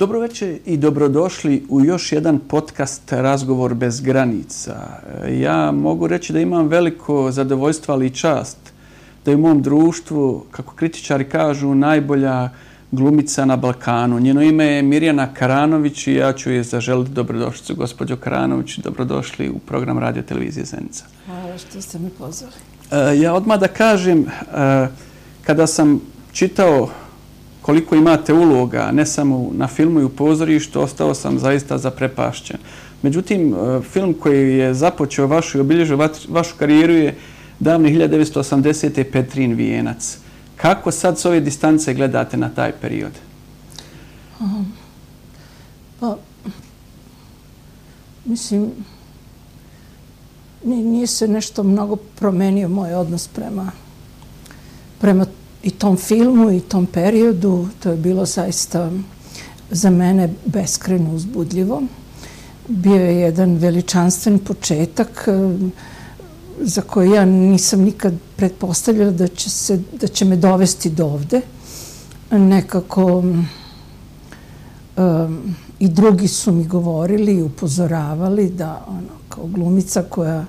Dobro večer i dobrodošli u još jedan podcast Razgovor bez granica. Ja mogu reći da imam veliko zadovoljstvo, ali i čast da je u mom društvu, kako kritičari kažu, najbolja glumica na Balkanu. Njeno ime je Mirjana Karanović i ja ću je zaželiti dobrodošlicu. Gospođo Karanović, dobrodošli u program Radio Televizije Zenica. Hvala što ste me pozvali. Ja odmah da kažem, kada sam čitao koliko imate uloga, ne samo na filmu i u pozorištu, ostao sam zaista zaprepašćen. Međutim, film koji je započeo vašu i obilježio vašu karijeru je davne 1980. Petrin vijenac. Kako sad s ove distance gledate na taj period? Pa, mislim, nije se nešto mnogo promenio moj odnos prema i tom filmu i tom periodu. To je bilo zaista za mene beskrajno uzbudljivo. Bio je jedan veličanstven početak za koji ja nisam nikad pretpostavljala da će me dovesti do ovde. Nekako i drugi su mi govorili i upozoravali da kao glumica koja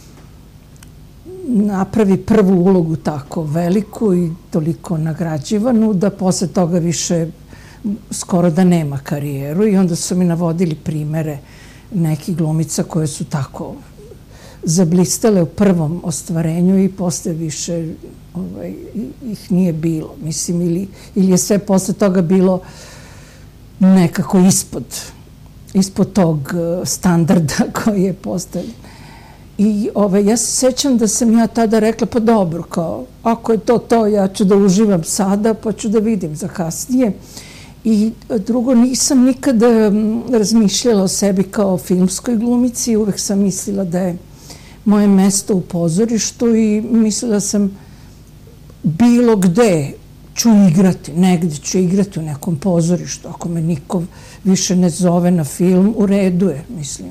napravi prvu ulogu tako veliku i toliko nagrađivanu, da posle toga više skoro da nema karijeru. I onda su mi navodili primere nekih glumica koje su tako zablistale u prvom ostvarenju i posle više ih nije bilo. Mislim, ili je sve posle toga bilo nekako ispod tog standarda koji je postavljen. I ja se sećam da sam ja tada rekla, pa dobro, kao, ako je to, ja ću da uživam sada, pa ću da vidim za kasnije. I drugo, nisam nikada razmišljala o sebi kao filmskoj glumici, uvek sam mislila da je moje mesto u pozorištu i mislila sam bilo gde ću igrati, negde ću igrati u nekom pozorištu. Ako me niko više ne zove na film, u redu je, mislim.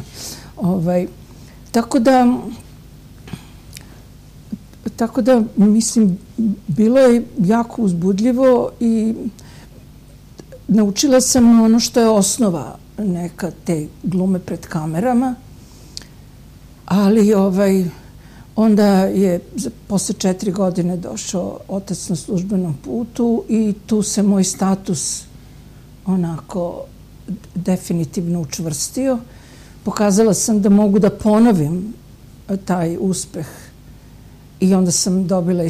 Tako da, mislim, bilo je jako uzbudljivo i naučila sam ono što je osnova neka te glume pred kamerama, ali onda je posle 4 godine došao otac na službenom putu i tu se moj status onako definitivno učvrstio. Pokazala sam da mogu da ponovim taj uspeh i onda sam dobila i